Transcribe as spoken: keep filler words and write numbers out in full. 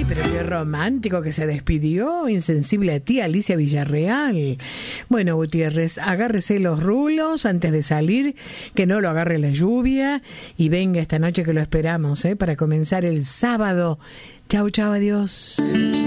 pero qué romántico que se despidió, insensible a ti, Alicia Villarreal. Bueno, Gutiérrez, agárrese los rulos antes de salir, que no lo agarre la lluvia, y venga esta noche que lo esperamos, ¿eh? Para comenzar el sábado. Chau, chau, adiós.